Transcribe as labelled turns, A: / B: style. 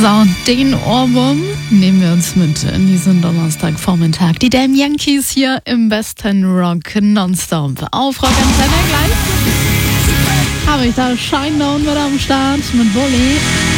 A: So, den Ohrwurm nehmen wir uns mit in diesen Donnerstagvormittag. Die Damn Yankees hier im besten Rock nonstop. Auf Rock Antenne gleich habe ich da Shinedown mit am Start mit Bully.